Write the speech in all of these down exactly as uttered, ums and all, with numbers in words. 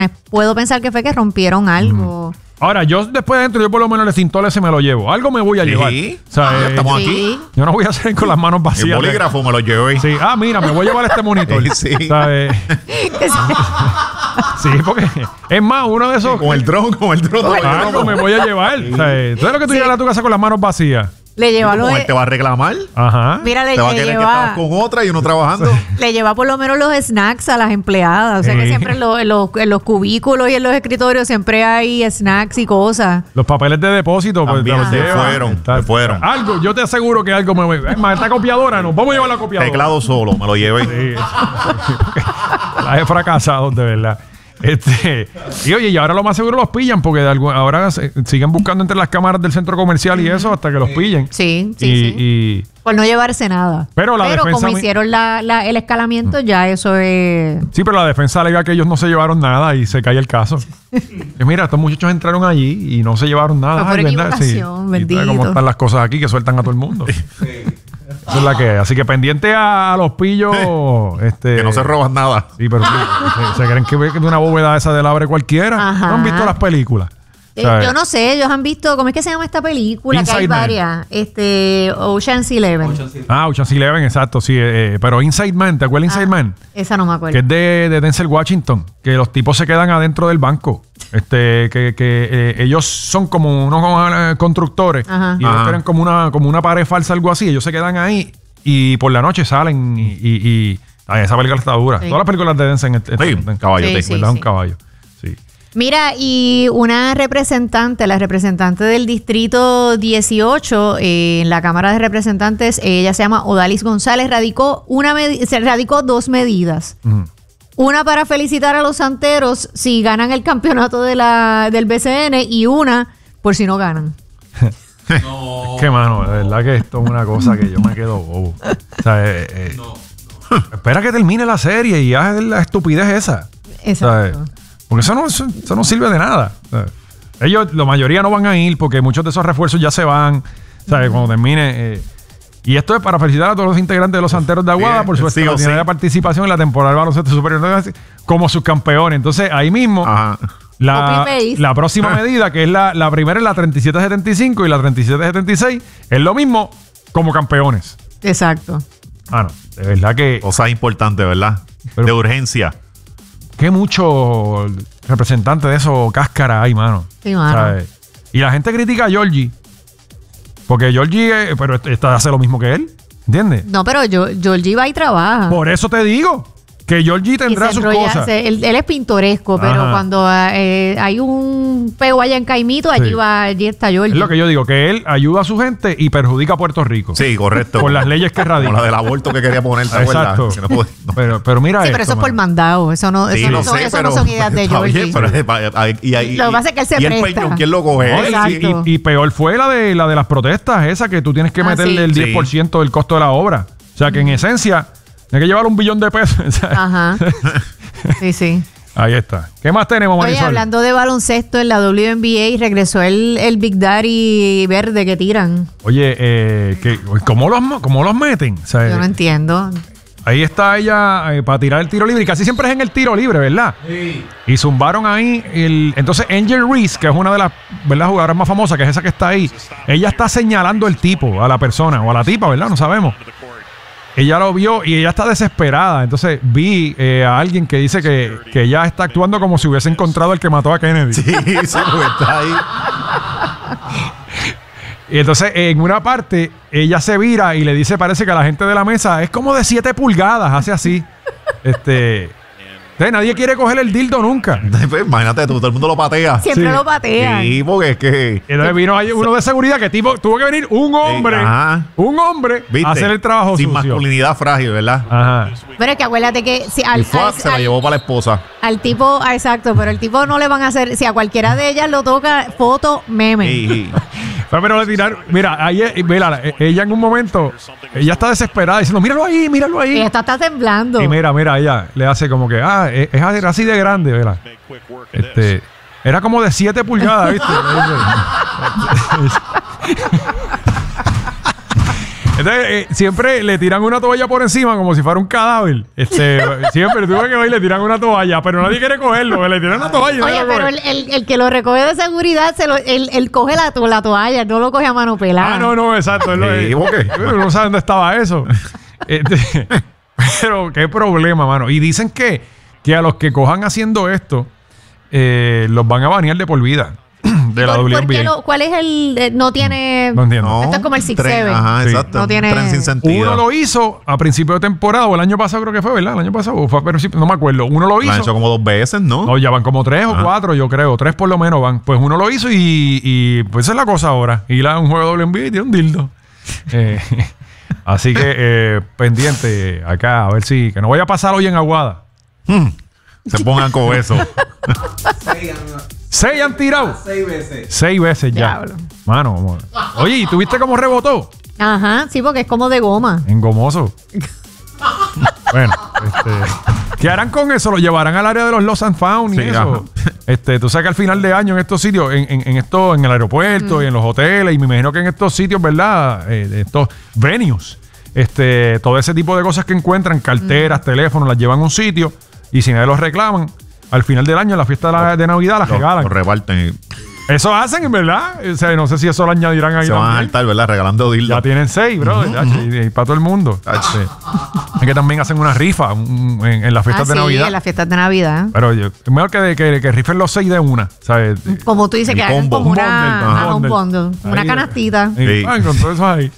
Eh, Puedo pensar que fue que rompieron algo. Mm. Ahora, yo después de dentro, yo por lo menos el extintor ese me lo llevo. Algo me voy a Sí. llevar. O sea, Ah, ya eh, estamos Sí. aquí. yo no voy a hacer con las manos vacías. El bolígrafo me lo llevé. Sí. Ah, mira, me voy a llevar este monitor. Sí. O sea, eh, sí, porque es más, uno de esos... Con el dron, con el dron. Algo me voy a llevar. O sea, eh, ¿tú sabes lo que tú Sí. llegas a tu casa con las manos vacías? Le lleva lo Como de- él te va a reclamar. Ajá. Mira, le, Te va a le querer que lleva, estabas con otra y uno trabajando. le lleva por lo menos los snacks a las empleadas. O sea que Sí. siempre en los, en los- en los cubículos y en los escritorios siempre hay snacks y cosas. Los papeles de depósito. Pues, También te los se llevas. fueron, Está- se fueron. Algo, yo te aseguro que algo me voy. Es más, esta copiadora, nos vamos a llevar la copiadora. Teclado solo, me lo llevé. Sí. La he fracasado, de verdad. Este, y oye, y ahora lo más seguro los pillan porque de algo- ahora se- siguen buscando entre las cámaras del centro comercial y eso hasta que los pillen. Sí, sí, y, sí. y- Por no llevarse nada. Pero la defensa como mi- hicieron la, la- el escalamiento, ya eso es... sí, pero la defensa alega que ellos no se llevaron nada y se cae el caso. Y mira, estos muchachos entraron allí y no se llevaron nada. Fue por Ay, ¿verdad? Sí. equivocación, Y bendito. cómo están las cosas aquí que sueltan a todo el mundo. Esa es la que es. Así que pendiente a, a los pillos. este, Que no se roban nada. Sí, pero sí, se, se creen que ve que de una bóveda esa de la abre cualquiera. Ajá. ¿No han visto las películas? Eh, ¿Sabes? yo no sé, ellos han visto, ¿cómo es que se llama esta película? Inside que hay Man. varias. Este, Ocean's Eleven. Ah, Ocean's Eleven, exacto, sí. eh, pero Inside Man, ¿te acuerdas de Inside Man? Esa no me acuerdo. Que es de, de Denzel Washington, que los tipos se quedan adentro del banco. Este, que, que eh, ellos son como unos eh, constructores Ajá. y ellos Ajá. tienen como una, como una pared falsa, algo así. Ellos se quedan ahí y por la noche salen y, y, y- ay, esa película está dura. Sí. Todas las películas de Denzel en, en, Sí, en- caballote. Sí, ¿verdad? Un sí. caballo. Sí. Mira, y una representante, la representante del distrito dieciocho eh, en la Cámara de Representantes, ella se llama Odalis González, radicó una medi- se radicó dos medidas. Ujú. Una para felicitar a los santeros si ganan el campeonato de la, del B C N y una por si no ganan. Qué mano, de verdad que esto es una cosa que yo me quedo bobo. O sea, eh, eh, espera que termine la serie y haz la estupidez esa. Exacto. ¿Sabes? Porque eso no, eso, eso no sirve de nada. ¿Sabes? Ellos, la mayoría no van a ir porque muchos de esos refuerzos ya se van. ¿Sabes? Cuando termine. eh, y esto es para felicitar a todos los integrantes de los Santeros de Aguada Bien, por su sí o extraordinaria sí. participación en la temporada del baloncesto superior como sus campeones. Entonces, ahí mismo, Ajá. la, Copy-paste. la próxima medida, que es la, la primera, es la treinta y siete setenta y cinco y la treinta y siete setenta y seis, es lo mismo como campeones. Exacto. Ah, no, de verdad que. Cosas importantes, ¿verdad? Pero- de urgencia. Qué mucho representante de eso cáscara hay, mano. Sí, mano. ¿Sabes? Y la gente critica a Georgie. Porque Georgie, eh, pero esta hace lo mismo que él. ¿Entiendes? No, pero yo, Georgie va y trabaja. Por eso te digo que Georgie Y tendrá se sus enrolla, cosas. se- él, él es pintoresco, pero Ajá. cuando eh, hay un peo allá en Caimito, allí Sí. va, allí está Georgie. Es lo que yo digo, que él ayuda a su gente y perjudica a Puerto Rico. Sí, correcto. Por las leyes que radica. Como la del aborto que quería poner, ¿te acuerdas? Exacto. Que no puede- no. Pero, pero mira Sí, esto, pero eso es por mano. mandado. Eso no, Sí, eso no lo son, sé, eso pero- no son ideas de está Georgie. bien, pero es pa- ahí- y ahí- Lo que pasa es que él se y el presta. peñón, ¿quién lo coge? No, y- Exacto. y, y peor fue la de la de las protestas, esa que tú tienes que Ah, meterle sí. el Sí. diez por ciento del costo de la obra. O sea que en esencia, tienes que llevar un billón de pesos. O sea, Ajá. Sí, sí. ahí está. ¿Qué más tenemos, Oye, Marisol? hablando de baloncesto, en la W N B A regresó el, el Big Daddy verde que tiran. Oye, eh, que, ¿cómo, los, ¿cómo los meten? O sea, Yo no entiendo. ahí está ella eh, para tirar el tiro libre. Y casi siempre es en el tiro libre, ¿verdad? Sí. Y zumbaron ahí. El, entonces, Angel Reese, que es una de las, ¿verdad?, jugadoras más famosas, que es esa que está ahí, ella está señalando el tipo, a la persona, o a la tipa, ¿verdad? No sabemos. Ella lo vio y ella está desesperada. Entonces vi eh, a alguien que dice que, que ella está actuando como si hubiese encontrado al que mató a Kennedy. Sí, sí, porque está ahí. Y entonces en una parte ella se vira y le dice, parece que a la gente de la mesa es como de siete pulgadas, hace así. este... Entonces, nadie quiere coger el dildo nunca. Pues, imagínate tú, todo el mundo lo patea. Siempre Sí. lo patean. Sí, porque es que... Entonces vino ahí uno de seguridad que tipo, tuvo que venir un hombre, ajá. un hombre ¿Viste? a hacer el trabajo Sin sucio. masculinidad frágil, ¿verdad? Ajá. Pero es que acuérdate que si al, Y fue, al- se la al- llevó para la esposa. al tipo, ah, exacto, pero el tipo no le van a hacer, si a cualquiera de ellas lo toca, foto, meme. Sí, sí. Pero, pero le tiraron, mira, ahí, eh, mira, eh, ella en un momento, ella está desesperada diciendo, míralo ahí, míralo ahí. Ella está, está temblando. Y mira, mira, ella le hace como que, ah, es, es así de grande, ¿verdad? Este, era como de siete pulgadas, ¿viste? Entonces, eh, siempre le tiran una toalla por encima como si fuera un cadáver. Este, siempre tuve que ver le tiran una toalla, pero nadie quiere cogerlo. Le tiran una toalla. Oye, pero el, el, el que lo recoge de seguridad, se lo, él, él coge la, to- la toalla, no lo coge a mano pelada. Ah, no, no, exacto. Él lo- Sí, ¿por qué? Pero no sabe dónde estaba eso. Este, pero qué problema, mano. Y dicen que, que a los que cojan haciendo esto, eh, los van a banear de por vida. De la ¿Por- W por N qué B A. no? ¿Cuál es el...? eh, no tiene... No entiendo. No, Esto es como el Six tren, Seven. Ajá, Sí. exacto. No tiene- Un tren sin sentido. Uno lo hizo a principio de temporada, o el año pasado creo que fue, ¿verdad? El año pasado, o fue a principio, no me acuerdo. Uno lo Lo han hizo. hecho como dos veces, ¿no? No, ya van como tres o Ah. cuatro, yo creo. Tres por lo menos van. Pues uno lo hizo y, y pues esa es la cosa ahora. Ir a un juego de W N B A y tiene un dildo. Eh, así que eh, pendiente acá, a ver si... Que no vaya a pasar hoy en Aguada. Se pongan con eso. Seis han tirado. Seis veces. Seis veces ya. Diablo. Mano, vamos a ver. Oye, ¿y tuviste cómo rebotó? Ajá, sí, porque es como de goma. Engomoso. Bueno, este, ¿qué harán con eso? ¿Lo llevarán al área de los Lost and Found y Sí, eso? Este, tú sabes que al final de año en estos sitios, en, en, en esto, en el aeropuerto y en los hoteles, y me imagino que en estos sitios, ¿verdad? Eh, estos venues, este, todo ese tipo de cosas que encuentran, carteras, teléfonos, las llevan a un sitio y si nadie los reclaman, al final del año, en la fiesta de, la- de Navidad, las Lo, regalan. lo reparten y Eso hacen, en verdad. O sea, no sé si eso lo añadirán ahí se van a también. saltar, ¿verdad? Regalando dildos. Ya tienen seis, bro. y, y para todo el mundo. Sí. Es que también hacen una rifa un- en, en las fiestas Ah, de sí, Navidad. en las fiestas de Navidad. Pero yo, es mejor que, que, que rifen los seis de una, ¿sabes? Como tú dices, El que hagan combo, como un una, bundle, ajá, un un bundle. bundle, una Ahí, canastita. Y, Sí. ay, con todo eso ahí.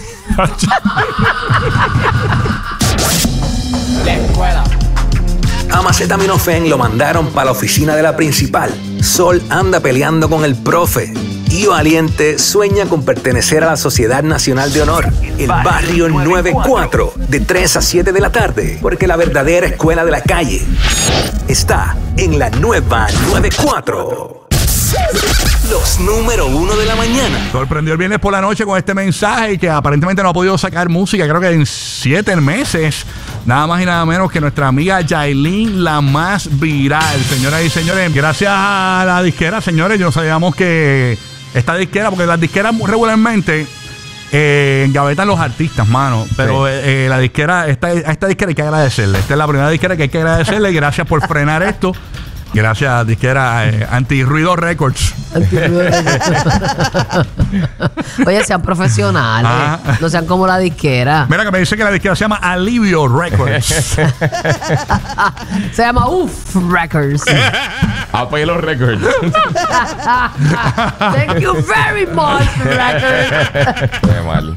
La escuela. Acetaminofén lo mandaron para la oficina de la principal. Sol anda peleando con el profe. Y Valiente sueña con pertenecer a la Sociedad Nacional de Honor, el Barrio noventa y cuatro, de tres a siete de la tarde, porque la verdadera escuela de la calle está en la nueva noventa y cuatro. Los número uno de la mañana. Sorprendió el viernes por la noche con este mensaje y que aparentemente no ha podido sacar música, creo que en siete meses. Nada más y nada menos que nuestra amiga Yailin, la más viral. Señoras y señores, gracias a la disquera, señores, no sabíamos que esta disquera, porque las disqueras regularmente eh, engavetan los artistas, mano. Pero Sí. eh, la disquera, esta, a esta disquera hay que agradecerle. Esta es la primera disquera que hay que agradecerle. Gracias por frenar esto. Gracias, disquera eh, Anti-Ruido Records. Oye, sean profesionales. Ah. No sean como la disquera. Mira que me dice que la disquera se llama Alivio Records. Se llama Uff Records. Apague los récords. Thank you very much, Records. Qué mal.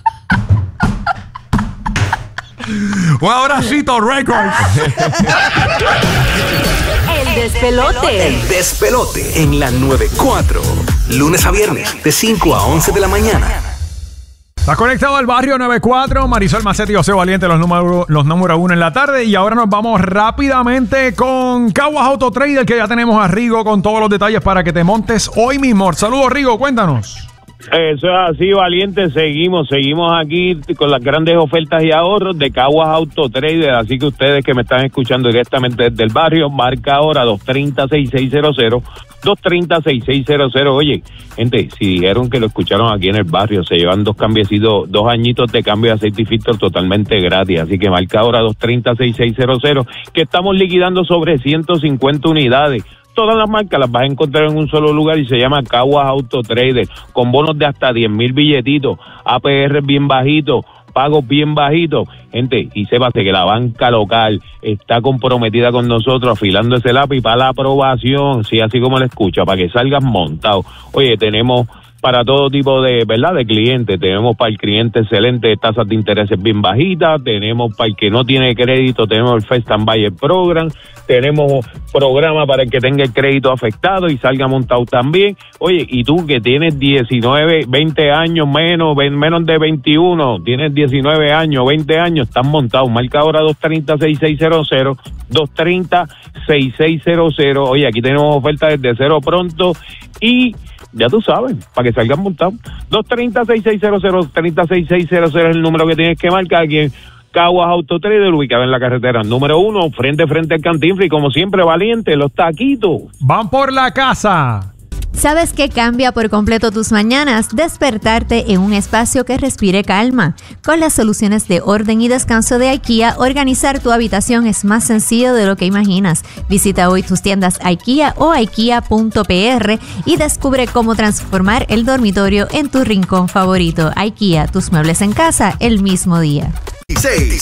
Un abracito, Records. El despelote. El despelote en la noventa y cuatro. Lunes a viernes, de cinco a once de la mañana. Estás conectado al barrio noventa y cuatro, Marisol Macetti y José Valiente, los número, los número uno en la tarde. Y ahora nos vamos rápidamente con Caguas Auto Trader, que ya tenemos a Rigo con todos los detalles para que te montes hoy mismo. Saludos, Rigo, cuéntanos. Eso es así, Valiente. Seguimos, seguimos aquí con las grandes ofertas y ahorros de Caguas Auto Trader. Así que ustedes que me están escuchando directamente desde el barrio, marca ahora dos tres cero, seis seis cero cero, dos tres cero, seis seis cero cero. Oye, gente, si dijeron que lo escucharon aquí en el barrio, se llevan dos cambiecitos, dos añitos de cambio de aceite y filtro totalmente gratis. Así que marca ahora dos tres cero, seis seis cero cero, que estamos liquidando sobre ciento cincuenta unidades. Todas las marcas las vas a encontrar en un solo lugar y se llama Caguas Auto Trader, con bonos de hasta diez mil billetitos, A P R bien bajitos, pagos bien bajitos. Gente, y sépase que la banca local está comprometida con nosotros, afilando ese lápiz para la aprobación, sí, así como lo escucha, para que salgas montado. Oye, tenemos para todo tipo de, ¿verdad?, de clientes. Tenemos para el cliente excelente tasas de intereses bien bajitas, tenemos para el que no tiene crédito, tenemos el First and Buyer Program, tenemos programa para el que tenga el crédito afectado y salga montado también. Oye, y tú que tienes diecinueve, veinte años menos, menos de veintiuno, tienes diecinueve años, veinte años, estás montado. Marca ahora dos tres cero, seis seis cero cero, dos tres cero, seis seis cero cero. Oye, aquí tenemos ofertas desde cero pronto y ya tú sabes, para que salgan montados. dos tres cero, seis seis cero cero, dos tres cero, seis seis cero cero es el número que tienes que marcar aquí en Caguas Auto Trader, ubicado en la carretera número uno, frente frente al Cantinflas, y como siempre, Valiente, los taquitos. Van por la casa. ¿Sabes qué cambia por completo tus mañanas? Despertarte en un espacio que respire calma. Con las soluciones de orden y descanso de IKEA, organizar tu habitación es más sencillo de lo que imaginas. Visita hoy tus tiendas IKEA o ikea punto p r y descubre cómo transformar el dormitorio en tu rincón favorito. IKEA, tus muebles en casa el mismo día. seis